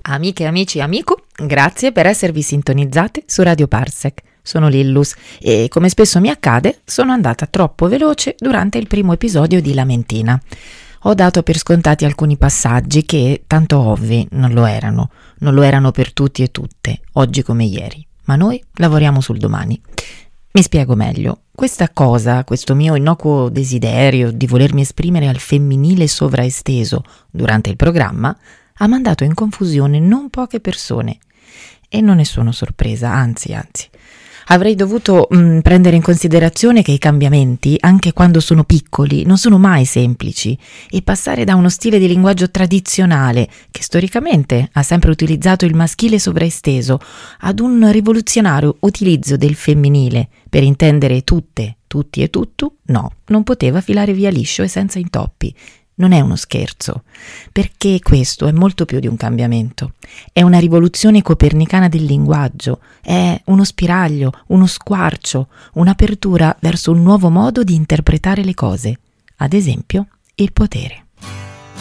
Amiche, amici, amico, grazie per esservi sintonizzate su Radio Parsec. Sono Lillus e, come spesso mi accade, sono andata troppo veloce durante il primo episodio di Lamentina. Ho dato per scontati alcuni passaggi che, tanto ovvi, non lo erano per tutti e tutte, oggi come ieri, ma noi lavoriamo sul domani. Mi spiego meglio. Questo mio innocuo desiderio di volermi esprimere al femminile sovraesteso durante il programma ha mandato in confusione non poche persone. E non ne sono sorpresa, anzi. Avrei dovuto prendere in considerazione che i cambiamenti, anche quando sono piccoli, non sono mai semplici, e passare da uno stile di linguaggio tradizionale, che storicamente ha sempre utilizzato il maschile sovraesteso, ad un rivoluzionario utilizzo del femminile per intendere tutte, tutti e tutto, no, non poteva filare via liscio e senza intoppi. Non è uno scherzo, perché questo è molto più di un cambiamento. È una rivoluzione copernicana del linguaggio, è uno spiraglio, uno squarcio, un'apertura verso un nuovo modo di interpretare le cose, ad esempio il potere.